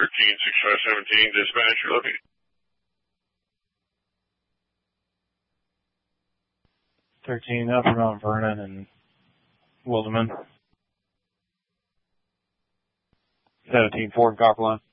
136517, dispatch, you're looking. 13 up for Mount Vernon and Wilderman. 17 Ford Copperline.